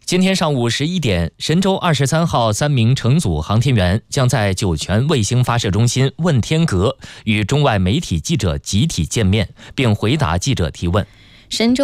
今天上午11点，神舟23号3名乘组航天员将在酒泉卫星发射中心问天阁与中外媒体记者集体见面，并回答记者提问。 神舟